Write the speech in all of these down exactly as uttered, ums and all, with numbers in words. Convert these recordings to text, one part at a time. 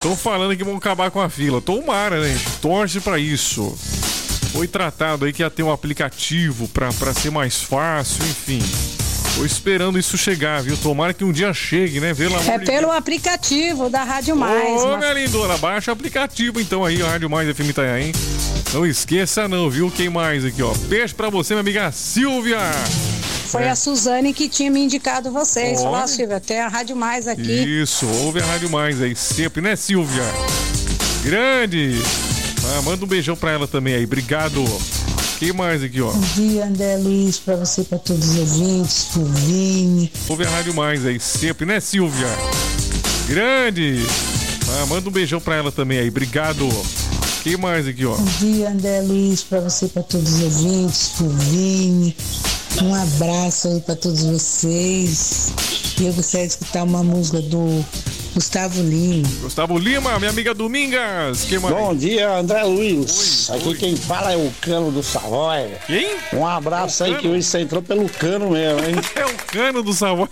Tô falando que vão acabar com a fila. Tomara, né? Torce pra isso. Foi tratado aí que ia ter um aplicativo pra, pra ser mais fácil, enfim. Tô esperando isso chegar, viu? Tomara que um dia chegue, né? Pelo amor É de pelo Deus. aplicativo da Rádio Mais. Ô, mas... minha lindona, baixa o aplicativo então aí, a Rádio Mais F M Itanhaém. Não esqueça não, viu? Quem mais aqui, ó? Beijo pra você, minha amiga Silvia. Foi É. a Suzane que tinha me indicado vocês. Olha. Falou, Silvia, tem a Rádio Mais aqui. Isso, ouve a Rádio Mais aí sempre, né, Silvia? Grande! Ah, manda um beijão pra ela também aí, obrigado. Quem mais aqui, ó? Bom dia, André Luiz, pra você, pra todos os ouvintes, pro Vini. Ouve a Rádio Mais aí sempre, né, Silvia? Grande! Ah, manda um beijão pra ela também aí, obrigado. Quem mais aqui, ó? Bom dia, André Luiz, pra você, pra todos os ouvintes, pro Vini. Um abraço aí pra todos vocês. E eu gostaria de escutar uma música do Gustavo Lima. Gustavo Lima, minha amiga Domingas. Quem mais? Bom dia, André Luiz. Oi, Aqui oi. quem fala é o Cano do Savoy. Quem? Um abraço É o aí Cano? que hoje você entrou pelo Cano mesmo, hein? É o Cano do Savoy.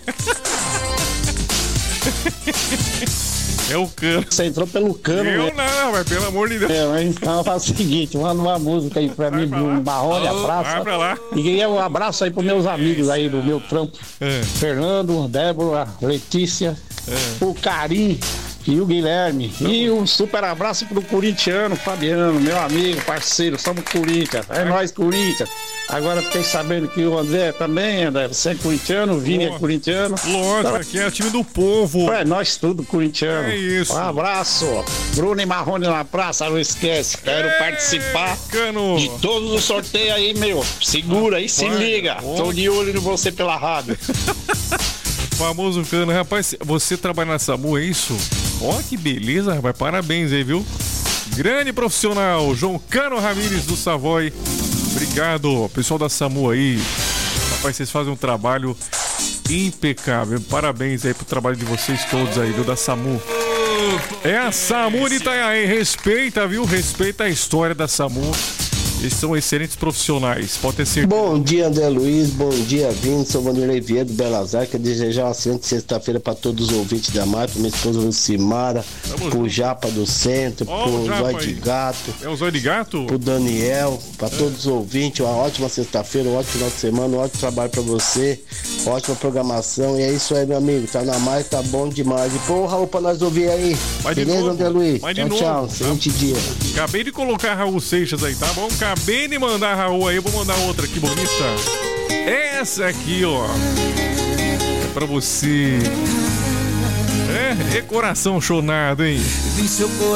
É o Cano. Você entrou pelo Cano Eu mesmo, não, mas pelo amor de Deus. hein? Então faz o seguinte, manda uma música aí pra Vai mim, pra do lá. Marrone, a Vai praça. pra lá. E queria um abraço aí pros meus amigos aí do meu trampo. É. Fernando, Débora, Letícia, É. o Carim e o Guilherme. E um super abraço pro corintiano, Fabiano, meu amigo, parceiro, somos Corinthians. É nós, Corinthians. Agora fiquei sabendo que o André também, André, você é corintiano, o Vini é Boa. corintiano. Lógico, aqui é o time do povo. É nós tudo corintiano. É isso. Um abraço. Bruno e Marrone na praça, não esquece. Quero É, participar Cano. de todos os sorteios aí, meu. Segura aí, se Vai, liga. vai. Tô de olho em você pela rádio. Famoso Cano. Rapaz, você trabalha na SAMU, é isso? Ó, que beleza, rapaz. Parabéns aí, viu? Grande profissional, João Cano Ramires do Savoy. Obrigado, pessoal da SAMU aí. Rapaz, vocês fazem um trabalho impecável. Parabéns aí pro trabalho de vocês todos aí, viu? Da SAMU. É a SAMU de Itanhaém. Respeita, viu? Respeita a história da SAMU. Eles são excelentes profissionais, pode ter certeza. Bom dia, André Luiz, bom dia, Vini, sou Vanderlei Vieira do Belas Artes, quero desejar uma excelente sexta-feira para todos os ouvintes da Mata, minha esposa Lucimara, Tamo pro junto. Japa do Centro, Ó, pro o Japa Zóio de aí. Gato, É o Zóio de Gato? pro Daniel, para todos os ouvintes, uma ótima sexta-feira, um ótimo final de semana, um ótimo trabalho para você, ótima programação, e é isso aí, meu amigo, tá na mais, tá bom demais. E pô, Raul, pra nós ouvir aí, Vai de beleza, novo, André Luiz? vai de Tchau, novo, tchau, tá? excelente dia. Acabei de colocar Raul Seixas aí, tá bom? Acabei de mandar Raul aí, eu vou mandar outra aqui bonita. Essa aqui, ó. É pra você. É, é coração chonado, hein? Vi seu coração